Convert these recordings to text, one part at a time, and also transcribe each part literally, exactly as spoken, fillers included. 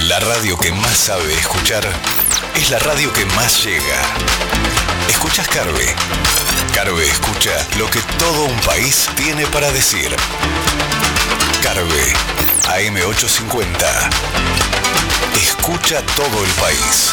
La radio que más sabe escuchar es la radio que más llega. Escuchas Carve. Carve escucha lo que todo un país tiene para decir. Carve, A M ochocientos cincuenta. Escucha todo el país.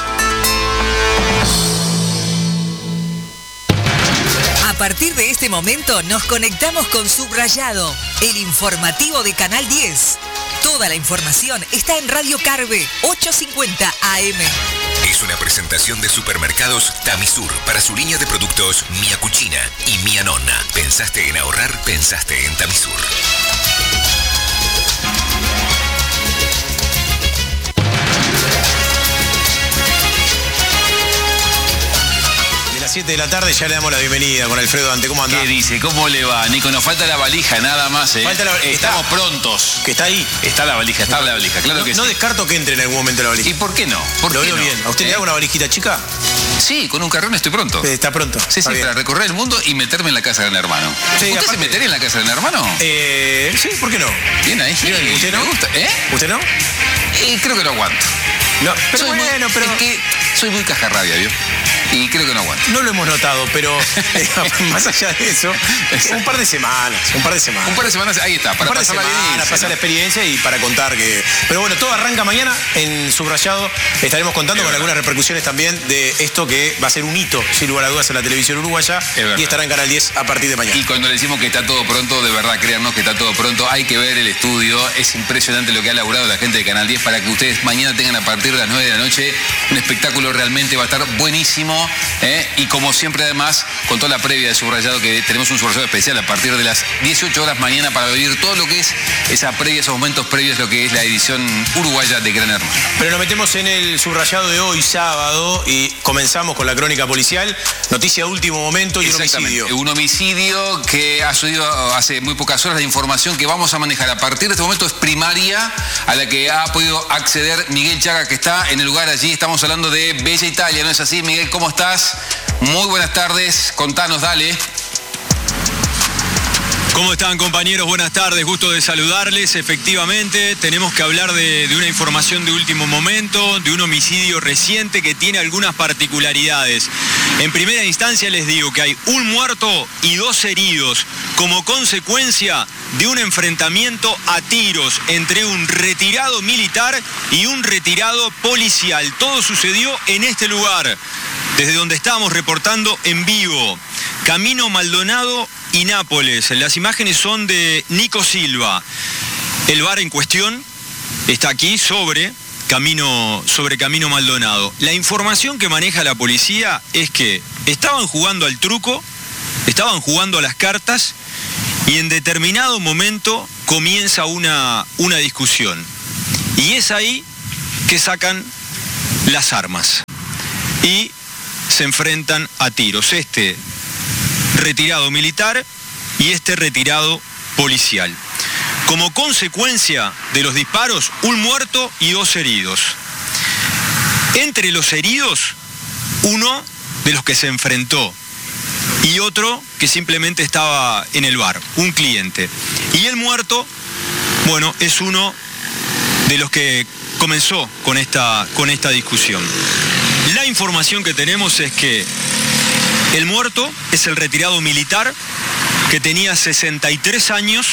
A partir de este momento nos conectamos con Subrayado, el informativo de Canal diez. Toda la información está en Radio Carve ochocientos cincuenta A M. Es una presentación de Supermercados Tamisur para su línea de productos Mia Cucina y Mia Nonna. ¿Pensaste en ahorrar? Pensaste en Tamisur. siete de la tarde ya le damos la bienvenida con Alfredo Dante. ¿Cómo anda? ¿Qué dice? ¿Cómo le va, Nico? Nos falta la valija, nada más, ¿eh? Falta la, Estamos está, prontos. ¿Que está ahí? Está la valija, está la valija, claro no, que no sí. No descarto que entre en algún momento la valija. ¿Y por qué no? ¿Por Lo qué veo no? bien. ¿A usted ¿Eh? le da una valijita chica? Sí, con un carrón estoy pronto. Eh, está pronto. Sí, está sí, bien. para recorrer el mundo y meterme en la casa de un hermano. Sí, ¿Usted aparte... se metería en la casa de un hermano? Eh, sí, ¿por qué no? Bien ahí. Sí, ¿Usted no? Me gusta. ¿Eh? ¿Usted no? Y creo que no aguanto. No, pero soy bueno, muy, pero... Es que soy muy cajarrabia, ¿vio? Y creo que no aguanto. No lo hemos notado, pero eh, más allá de eso, un par de semanas, un par de semanas. Un par de semanas, ahí está, para un par de pasar semanas, la bien, pasar ¿no? la experiencia y para contar que... Pero bueno, todo arranca mañana en Subrayado. Estaremos contando con algunas repercusiones también de esto que va a ser un hito, sin lugar a dudas, en la televisión uruguaya. Y estará en Canal diez a partir de mañana. Y cuando le decimos que está todo pronto, de verdad, créanos que está todo pronto. Hay que ver el estudio. Es impresionante lo que ha laburado la gente de Canal diez para que ustedes mañana tengan a partir de las nueve de la noche un espectáculo realmente va a estar buenísimo, ¿eh? Y como siempre además con toda la previa de Subrayado, que tenemos un Subrayado especial a partir de las dieciocho horas mañana para vivir todo lo que es esa previa, esos momentos previos, lo que es la edición uruguaya de Gran Hermano. Pero nos metemos en el Subrayado de hoy sábado y comenzamos con la crónica policial, noticia de último momento y un homicidio. Un homicidio que ha subido hace muy pocas horas. La información que vamos a manejar a partir de este momento es primaria, a la que ha podido acceder Miguel Chaga, que está en el lugar allí. Estamos hablando de Bella Italia, ¿no es así? Miguel, ¿cómo estás? Muy buenas tardes, contanos, dale. ¿Cómo están, compañeros? Buenas tardes, gusto de saludarles. Efectivamente, tenemos que hablar de, de una información de último momento, de un homicidio reciente que tiene algunas particularidades. En primera instancia les digo que hay un muerto y dos heridos como consecuencia de un enfrentamiento a tiros entre un retirado militar y un retirado policial. Todo sucedió en este lugar, desde donde estábamos reportando en vivo. Camino Maldonado y Nápoles. Las imágenes son de Nico Silva. El bar en cuestión está aquí sobre Camino, sobre Camino Maldonado. La información que maneja la policía es que estaban jugando al truco, estaban jugando a las cartas y en determinado momento comienza una, una discusión. Y es ahí que sacan las armas y se enfrentan a tiros. Este retirado militar y este retirado policial. Como consecuencia de los disparos, un muerto y dos heridos. Entre los heridos, uno de los que se enfrentó y otro que simplemente estaba en el bar, un cliente. Y el muerto, bueno, es uno de los que comenzó con esta, con esta discusión. La información que tenemos es que el muerto es el retirado militar que tenía sesenta y tres años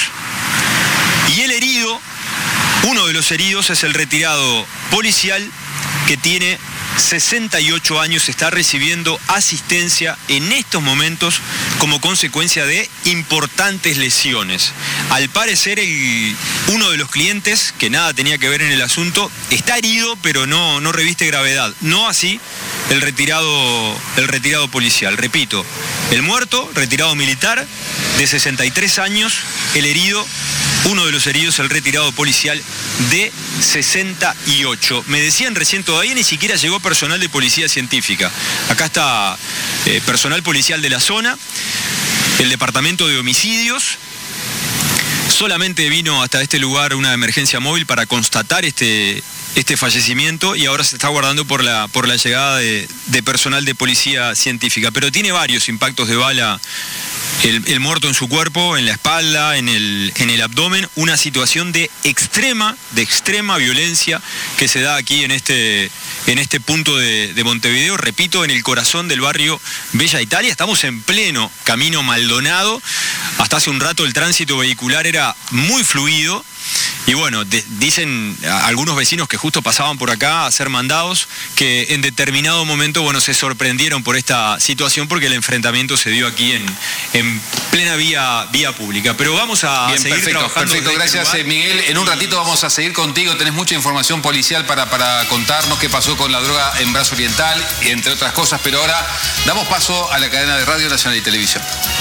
y el herido, uno de los heridos es el retirado policial que tiene sesenta y ocho años, está recibiendo asistencia en estos momentos como consecuencia de importantes lesiones. Al parecer el, uno de los clientes, que nada tenía que ver en el asunto, está herido pero no, no reviste gravedad. No así el retirado, el retirado policial. Repito, el muerto, retirado militar, de sesenta y tres años, el herido, uno de los heridos, el retirado policial de sesenta y ocho. Me decían recién, todavía ni siquiera llegó personal de policía científica. Acá está eh, personal policial de la zona, el departamento de homicidios. Solamente vino hasta este lugar una emergencia móvil para constatar este, este fallecimiento y ahora se está aguardando por la, por la llegada de, de personal de policía científica. Pero tiene varios impactos de bala el, el muerto en su cuerpo, en la espalda, en el, en el abdomen, una situación de extrema, de extrema violencia que se da aquí en este, en este punto de, de Montevideo, repito, en el corazón del barrio Bella Italia. Estamos en pleno Camino Maldonado. Hasta hace un rato el tránsito vehicular era muy fluido. Y bueno, de, dicen algunos vecinos que justo pasaban por acá a ser mandados, que en determinado momento, bueno, se sorprendieron por esta situación porque el enfrentamiento se dio aquí en, en plena vía, vía pública. Pero vamos a Bien, seguir perfecto, trabajando. Perfecto, gracias este Miguel. En un ratito vamos a seguir contigo. Tenés mucha información policial para, para contarnos qué pasó con la droga en Brazo Oriental, entre otras cosas. Pero ahora damos paso a la cadena de Radio Nacional y Televisión.